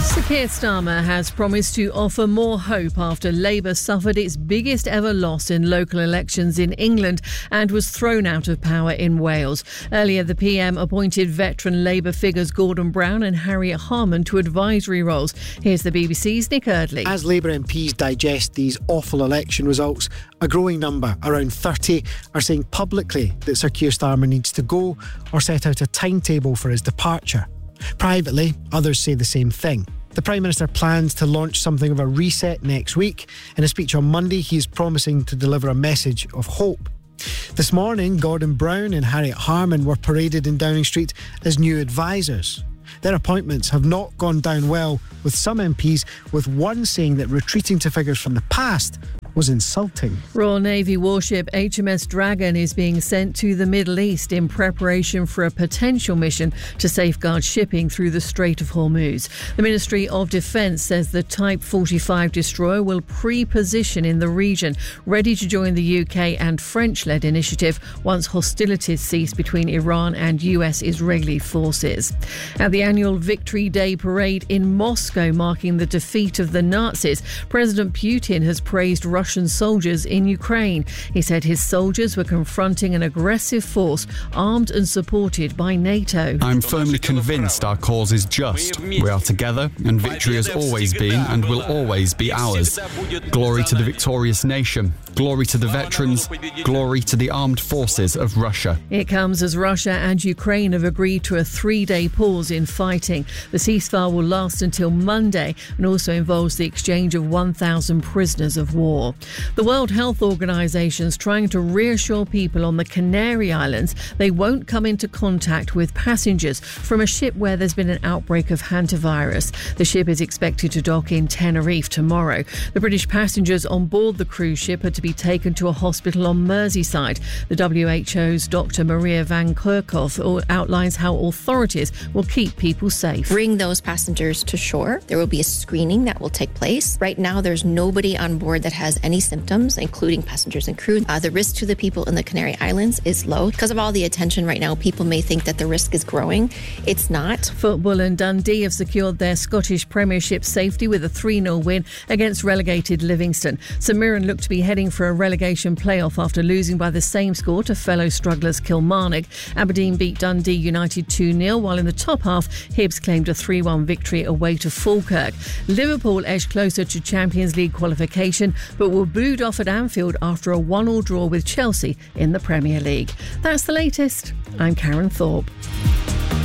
Sir Keir Starmer has promised to offer more hope after Labour suffered its biggest ever loss in local elections in England and was thrown out of power in Wales. Earlier, the PM appointed veteran Labour figures Gordon Brown and Harriet Harman to advisory roles. Here's the BBC's Nick Eardley. As Labour MPs digest these awful election results, a growing number, around 30, are saying publicly that Sir Keir Starmer needs to go or set out a timetable for his departure. Privately, others say the same thing. The Prime Minister plans to launch something of a reset next week. In a speech on Monday, he is promising to deliver a message of hope. This morning, Gordon Brown and Harriet Harman were paraded in Downing Street as new advisers. Their appointments have not gone down well with some MPs, with one saying that retreating to figures from the past was insulting. Royal Navy warship HMS Dragon is being sent to the Middle East in preparation for a potential mission to safeguard shipping through the Strait of Hormuz. The Ministry of Defence says the Type 45 destroyer will pre-position in the region, ready to join the UK and French-led initiative once hostilities cease between Iran and US Israeli forces. At the annual Victory Day parade in Moscow marking the defeat of the Nazis, President Putin has praised Russian soldiers in Ukraine. He said his soldiers were confronting an aggressive force armed and supported by NATO. I'm firmly convinced our cause is just. We are together and victory has always been and will always be ours. Glory to the victorious nation. Glory to the veterans. Glory to the armed forces of Russia. It comes as Russia and Ukraine have agreed to a 3-day pause in fighting. The ceasefire will last until Monday and also involves the exchange of 1,000 prisoners of war. The World Health Organization is trying to reassure people on the Canary Islands they won't come into contact with passengers from a ship where there's been an outbreak of hantavirus. The ship is expected to dock in Tenerife tomorrow. The British passengers on board the cruise ship are to be taken to a hospital on Merseyside. The WHO's Dr. Maria Van Kerkhove outlines how authorities will keep people safe. Bring those passengers to shore. There will be a screening that will take place. Right now, there's nobody on board that has any symptoms, including passengers and crew. The risk to the people in the Canary Islands is low. Because of all the attention right now, people may think that the risk is growing. It's not. Football and Dundee have secured their Scottish Premiership safety with a 3-0 win against relegated Livingston. St Mirren look to be heading for a relegation playoff after losing by the same score to fellow strugglers Kilmarnock. Aberdeen beat Dundee United 2-0, while in the top half, Hibs claimed a 3-1 victory away to Falkirk. Liverpool edged closer to Champions League qualification, but were booed off at Anfield after a 1-1 draw with Chelsea in the Premier League. That's the latest. I'm Karen Thorpe.